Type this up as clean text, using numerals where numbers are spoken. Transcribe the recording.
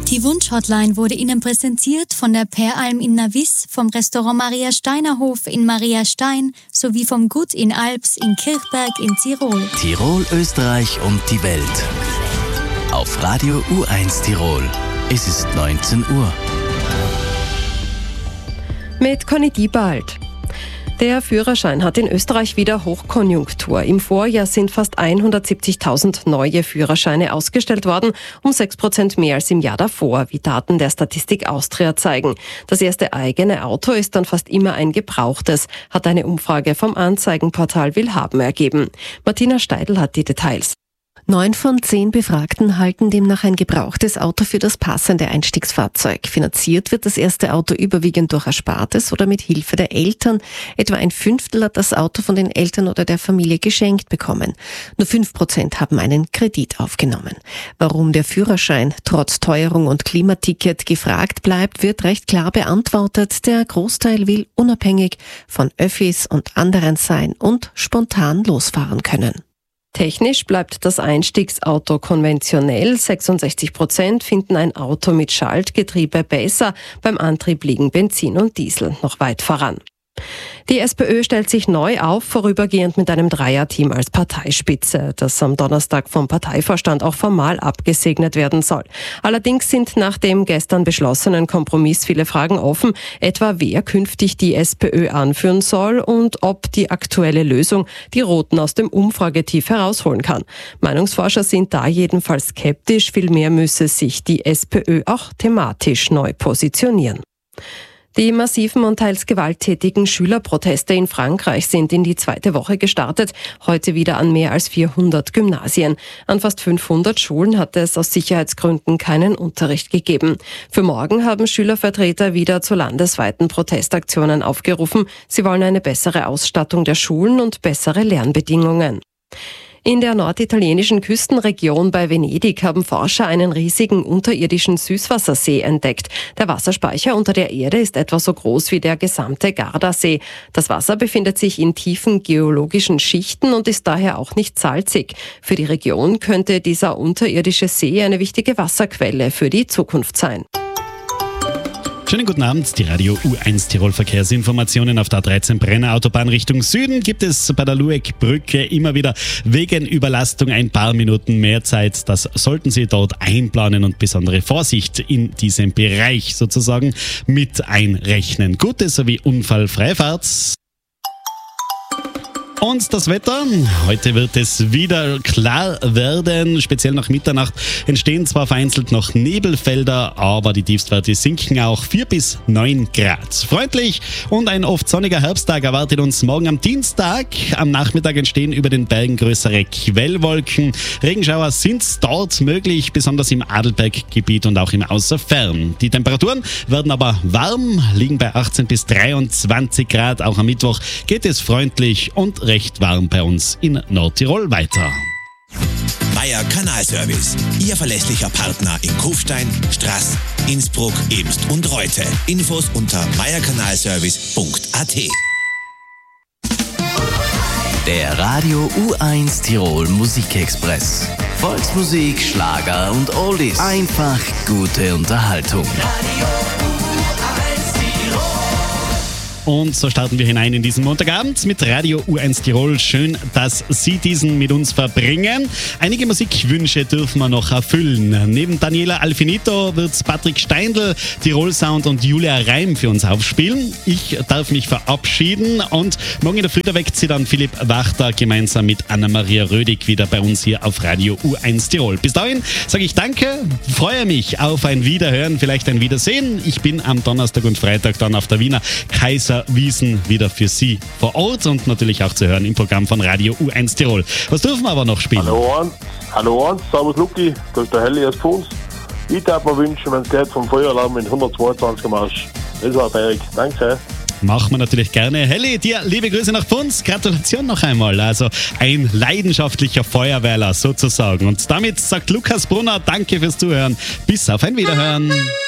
Die Wunsch-Hotline wurde Ihnen präsentiert von der Peralm in Navis, vom Restaurant Maria Steiner Hof in Maria Stein sowie vom Gut in Alps in Kirchberg in Tirol. Tirol, Österreich und die Welt. Auf Radio U1 Tirol. Es ist 19 Uhr. Mit Conny Diebald. Der Führerschein hat in Österreich wieder Hochkonjunktur. Im Vorjahr sind fast 170.000 neue Führerscheine ausgestellt worden, um 6% mehr als im Jahr davor, wie Daten der Statistik Austria zeigen. Das erste eigene Auto ist dann fast immer ein gebrauchtes, hat eine Umfrage vom Anzeigenportal Willhaben ergeben. Martina Steidl hat die Details. 9 von 10 Befragten halten demnach ein gebrauchtes Auto für das passende Einstiegsfahrzeug. Finanziert wird das erste Auto überwiegend durch Erspartes oder mit Hilfe der Eltern. Etwa ein Fünftel hat das Auto von den Eltern oder der Familie geschenkt bekommen. Nur 5% haben einen Kredit aufgenommen. Warum der Führerschein trotz Teuerung und Klimaticket gefragt bleibt, wird recht klar beantwortet. Der Großteil will unabhängig von Öffis und anderen sein und spontan losfahren können. Technisch bleibt das Einstiegsauto konventionell. 66% finden ein Auto mit Schaltgetriebe besser. Beim Antrieb liegen Benzin und Diesel noch weit voran. Die SPÖ stellt sich neu auf, vorübergehend mit einem Dreierteam als Parteispitze, das am Donnerstag vom Parteivorstand auch formal abgesegnet werden soll. Allerdings sind nach dem gestern beschlossenen Kompromiss viele Fragen offen, etwa wer künftig die SPÖ anführen soll und ob die aktuelle Lösung die Roten aus dem Umfragetief herausholen kann. Meinungsforscher sind da jedenfalls skeptisch, vielmehr müsse sich die SPÖ auch thematisch neu positionieren. Die massiven und teils gewalttätigen Schülerproteste in Frankreich sind in die zweite Woche gestartet, heute wieder an mehr als 400 Gymnasien. An fast 500 Schulen hat es aus Sicherheitsgründen keinen Unterricht gegeben. Für morgen haben Schülervertreter wieder zu landesweiten Protestaktionen aufgerufen. Sie wollen eine bessere Ausstattung der Schulen und bessere Lernbedingungen. In der norditalienischen Küstenregion bei Venedig haben Forscher einen riesigen unterirdischen Süßwassersee entdeckt. Der Wasserspeicher unter der Erde ist etwa so groß wie der gesamte Gardasee. Das Wasser befindet sich in tiefen geologischen Schichten und ist daher auch nicht salzig. Für die Region könnte dieser unterirdische See eine wichtige Wasserquelle für die Zukunft sein. Schönen guten Abend, die Radio U1 Tirol Verkehrsinformationen auf der A13 Brenner Autobahn Richtung Süden gibt es bei der Lueck-Brücke immer wieder wegen Überlastung ein paar Minuten mehr Zeit. Das sollten Sie dort einplanen und besondere Vorsicht in diesem Bereich sozusagen mit einrechnen. Gute sowie unfallfreie Fahrt. Und das Wetter, heute wird es wieder klar werden, speziell nach Mitternacht entstehen zwar vereinzelt noch Nebelfelder, aber die Tiefstwerte sinken auch 4 bis 9 Grad. Freundlich und ein oft sonniger Herbsttag erwartet uns morgen am Dienstag. Am Nachmittag entstehen über den Bergen größere Quellwolken. Regenschauer sind dort möglich, besonders im Adelberggebiet und auch im Außerfern. Die Temperaturen werden aber warm, liegen bei 18 bis 23 Grad. Auch am Mittwoch geht es freundlich und recht warm bei uns in Nordtirol weiter. Meier Kanalservice, Ihr verlässlicher Partner in Kufstein, Straß, Innsbruck, Ebst und Reute. Infos unter meierkanalservice.at. Der Radio U1 Tirol Musikexpress. Volksmusik, Schlager und Oldies. Einfach gute Unterhaltung. Und so starten wir hinein in diesen Montagabend mit Radio U1 Tirol. Schön, dass Sie diesen mit uns verbringen. Einige Musikwünsche dürfen wir noch erfüllen. Neben Daniela Alfinito wird Patrick Steindl, Tirol Sound und Julia Reim für uns aufspielen. Ich darf mich verabschieden und morgen in der Früh weckt sie dann Philipp Wachter gemeinsam mit Anna-Maria Rödig wieder bei uns hier auf Radio U1 Tirol. Bis dahin sage ich danke, freue mich auf ein Wiederhören, vielleicht ein Wiedersehen. Ich bin am Donnerstag und Freitag dann auf der Wiener Kaiser Wiesen wieder für Sie vor Ort und natürlich auch zu hören im Programm von Radio U1 Tirol. Was dürfen wir aber noch spielen? Hallo Hans, servus Luki, das ist der Helli aus Pfunds. Ich darf mir wünschen, wenn es geht, vom Feueralarm mit 122 Marsch. Das war Erik, danke. Machen wir natürlich gerne. Helli, dir liebe Grüße nach Pfunds. Gratulation noch einmal. Also ein leidenschaftlicher Feuerwehrler sozusagen. Und damit sagt Lukas Brunner, danke fürs Zuhören. Bis auf ein Wiederhören.